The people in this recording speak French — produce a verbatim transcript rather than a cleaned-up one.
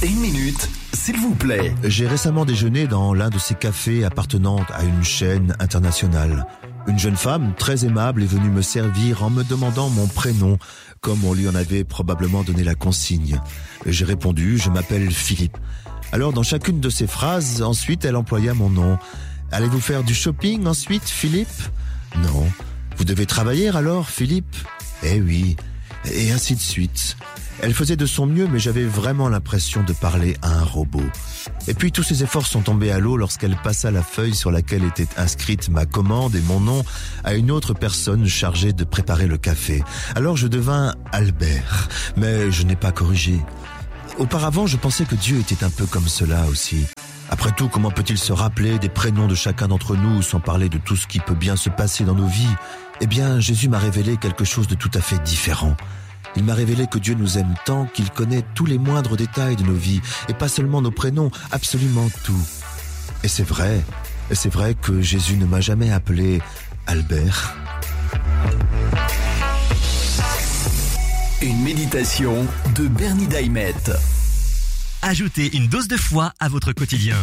Une minute, s'il vous plaît. J'ai récemment déjeuné dans l'un de ces cafés appartenant à une chaîne internationale. Une jeune femme très aimable est venue me servir en me demandant mon prénom, comme on lui en avait probablement donné la consigne. J'ai répondu, je m'appelle Philippe. Alors dans chacune de ces phrases, ensuite elle employa mon nom. Allez-vous faire du shopping ensuite, Philippe ? Non. Vous devez travailler alors, Philippe ? Eh oui. Et ainsi de suite. Elle faisait de son mieux, mais j'avais vraiment l'impression de parler à un robot. Et puis tous ses efforts sont tombés à l'eau lorsqu'elle passa la feuille sur laquelle était inscrite ma commande et mon nom à une autre personne chargée de préparer le café. Alors je devins Albert, mais je n'ai pas corrigé. Auparavant, je pensais que Dieu était un peu comme cela aussi. Après tout, comment peut-il se rappeler des prénoms de chacun d'entre nous sans parler de tout ce qui peut bien se passer dans nos vies ? Eh bien, Jésus m'a révélé quelque chose de tout à fait différent. Il m'a révélé que Dieu nous aime tant qu'il connaît tous les moindres détails de nos vies, et pas seulement nos prénoms, absolument tout. Et c'est vrai, et c'est vrai que Jésus ne m'a jamais appelé Albert. Une méditation de Bernie Daimet. Ajoutez une dose de foi à votre quotidien.